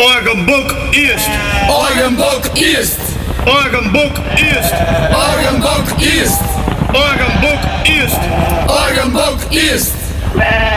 Aeg on Bok East. Aeg on Bok East. Aeg on Bok East. Aeg on Bok East. Aeg on Bok East. Aeg on Bok East.